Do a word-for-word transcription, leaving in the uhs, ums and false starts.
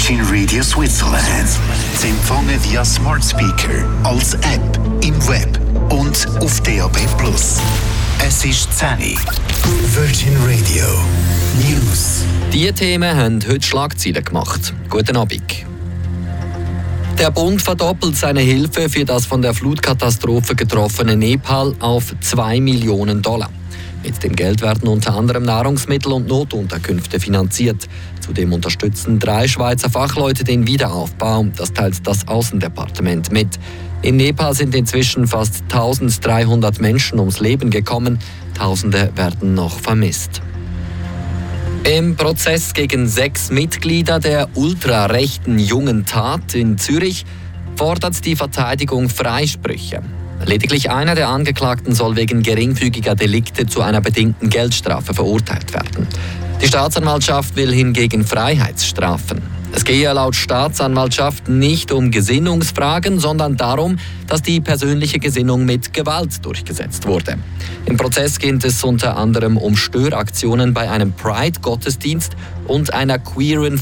Virgin Radio Switzerland. Sie empfangen via Smart Speaker, als App, im Web und auf D A B plus. Es ist zehn Uhr. Virgin Radio News. Diese Themen haben heute Schlagzeilen gemacht. Guten Abend. Der Bund verdoppelt seine Hilfe für das von der Flutkatastrophe getroffene Nepal auf zwei Millionen Dollar. Mit dem Geld werden unter anderem Nahrungsmittel und Notunterkünfte finanziert. Zudem unterstützen drei Schweizer Fachleute den Wiederaufbau. Das teilt das Außendepartement mit. In Nepal sind inzwischen fast eintausenddreihundert Menschen ums Leben gekommen. Tausende werden noch vermisst. Im Prozess gegen sechs Mitglieder der ultrarechten Jungen Tat in Zürich fordert die Verteidigung Freisprüche. Lediglich einer der Angeklagten soll wegen geringfügiger Delikte zu einer bedingten Geldstrafe verurteilt werden. Die Staatsanwaltschaft will hingegen Freiheitsstrafen. Es gehe laut Staatsanwaltschaft nicht um Gesinnungsfragen, sondern darum, dass die persönliche Gesinnung mit Gewalt durchgesetzt wurde. Im Prozess geht es unter anderem um Störaktionen bei einem Pride-Gottesdienst und einer queeren